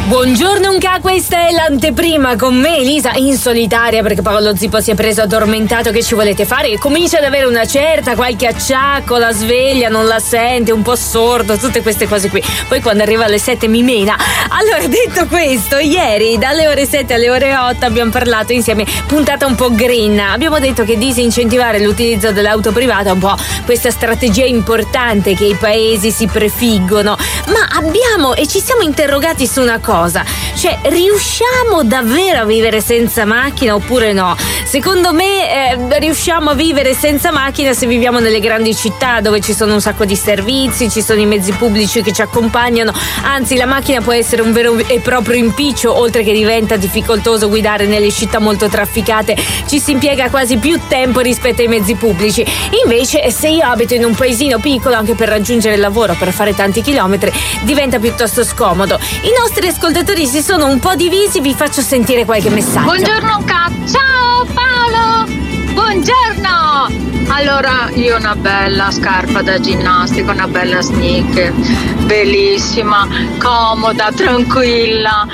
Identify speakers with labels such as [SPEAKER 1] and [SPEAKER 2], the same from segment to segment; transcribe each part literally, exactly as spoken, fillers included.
[SPEAKER 1] Buongiorno Unca, questa è l'anteprima con me Elisa in solitaria perché Paolo Zippo si è preso addormentato. Che ci volete fare? Che comincia ad avere una certa, qualche acciacco, la sveglia, non la sente, un po' sordo, tutte queste cose qui. Poi quando arriva alle sette mi mena. Allora, detto questo, ieri dalle ore sette alle ore otto abbiamo parlato insieme, puntata un po' green. Abbiamo detto che disincentivare l'utilizzo dell'auto privata è un po' questa strategia importante che i paesi si prefiggono, ma abbiamo e ci siamo interrogati su una cosa. Cioè, riusciamo davvero a vivere senza macchina oppure no? Secondo me eh, riusciamo a vivere senza macchina se viviamo nelle grandi città dove ci sono un sacco di servizi, ci sono i mezzi pubblici che ci accompagnano, anzi la macchina può essere un vero e proprio impiccio, oltre che diventa difficoltoso guidare nelle città molto trafficate, ci si impiega quasi più tempo rispetto ai mezzi pubblici. Invece se io abito in un paesino piccolo, anche per raggiungere il lavoro, per fare tanti chilometri, diventa piuttosto scomodo. I nostri ascoltatori si sono un po' divisi, vi faccio sentire qualche messaggio.
[SPEAKER 2] Buongiorno Kat, ciao Paolo, buongiorno. Allora, io ho una bella scarpa da ginnastica, una bella sneaker, bellissima, comoda, tranquilla,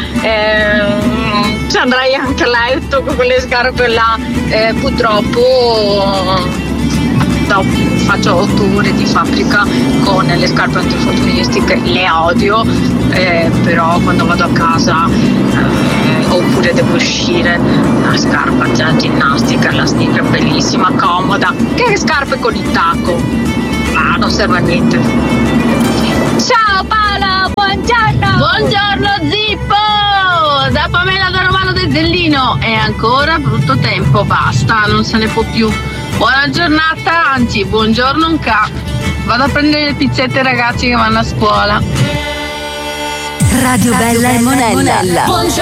[SPEAKER 2] ehm, ci andrei anche a letto con quelle scarpe là, eh, purtroppo faccio otto ore di fabbrica con le scarpe antinfortunistiche, le odio, eh, però quando vado a casa eh, oppure devo uscire, la scarpa già ginnastica, la sneaker bellissima, comoda, che scarpe con il tacco, ma non serve a niente. Ciao Paola, buongiorno!
[SPEAKER 3] Buongiorno Zippo! Da Pamela da Romano del Zellino. È ancora brutto tempo, basta, non se ne può più. Buona giornata, anzi, buongiorno un ca. Vado a prendere le pizzette ai ragazzi che vanno a scuola.
[SPEAKER 4] Radio Bella e Monella. Buongiorno.